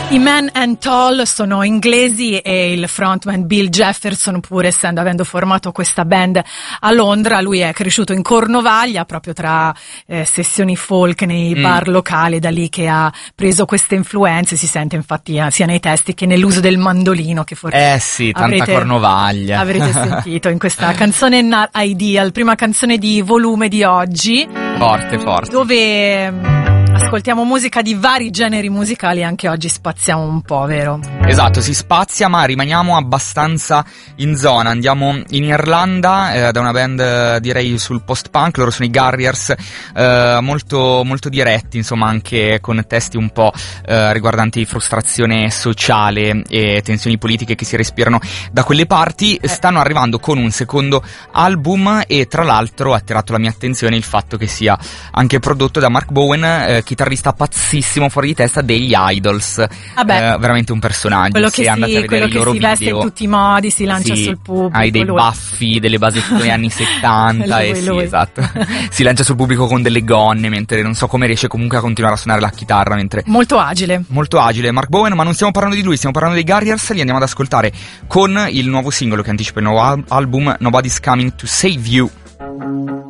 I Man and Tall sono inglesi e il frontman Bill Jefferson, pur avendo formato questa band a Londra, lui è cresciuto in Cornovaglia proprio tra sessioni folk nei bar locali, da lì che ha preso queste influenze, si sente infatti sia nei testi che nell'uso del mandolino, che forse sì, tanta Cornovaglia avrete sentito in questa canzone Not Ideal, prima canzone di volume di oggi, forte, dove ascoltiamo musica di vari generi musicali. Anche oggi spaziamo un po', vero? Esatto, si spazia, ma rimaniamo abbastanza in zona. Andiamo in Irlanda da una band direi sul post-punk, loro sono i Garriers, molto, molto diretti, insomma, anche con testi un po' riguardanti frustrazione sociale e tensioni politiche che si respirano da quelle parti. Stanno arrivando con un secondo album e tra l'altro ha attirato la mia attenzione il fatto che sia anche prodotto da Mark Bowen, chitarrista pazzissimo fuori di testa degli Idols. Veramente un personaggio. Quello che se andate a vedere i loro si video, veste in tutti i modi, si lancia sul pubblico. Hai dei baffi, delle basettone anni 70 lui. Esatto. Si lancia sul pubblico con delle gonne, mentre non so come riesce comunque a continuare a suonare la chitarra, mentre molto agile Mark Bowen. Ma non stiamo parlando di lui, stiamo parlando dei Garriers. Li andiamo ad ascoltare con il nuovo singolo che anticipa il nuovo album, Nobody's Coming to Save You.